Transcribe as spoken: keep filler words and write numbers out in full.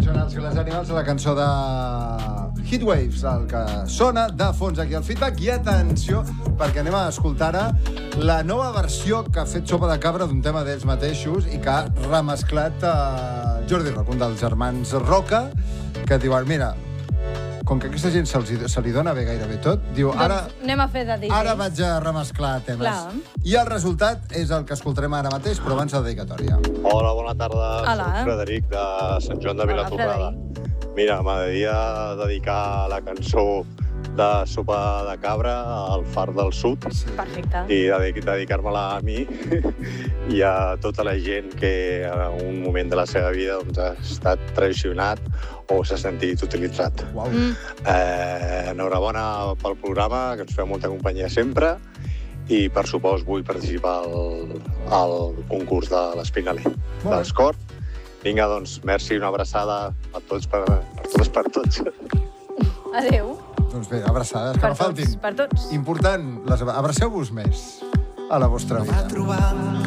Nacionals i les Animals, la cançó de Heatwaves, el que sona de fons aquí al feedback. I atenció, perquè anem a escoltar ara la nova versió que ha fet Sopa de Cabra d'un tema d'ells mateixos i que ha remesclat uh, Jordi Roca, un dels germans Roca, que diuen, mira, com que aquesta gent se li, se li dona bé gairebé tot, diu, ara, doncs anem a fer de D Js. Ara vaig a remesclar temes. Clar. I el resultat és el que escoltarem ara mateix, però abans la dedicatòria. Hola, bona tarda. Hola. Soc Frederic, de Sant Joan de Hola, Vilatorrada. Mira, m'agradaria dedicar la cançó de Sopa de Cabra al Far del Sud Perfecte. i dedic dedicar-me-la a mi i a tota la gent que en un moment de la seva vida doncs, ha estat traicionat o s'ha sentit utilitzat. Uau. Mm. Eh, enhorabona pel programa, que ens feu molta companyia sempre, i per supost vull participar al, al concurs de l'Espinaler, Molt bé. d'Escort. Vinga, doncs, merci, una abraçada a tots, per, per tots, per tots. Adéu. Doncs bé, abraçades, que Per no faltin. tots, per tots. Important, les abraceu-vos més a la vostra vida.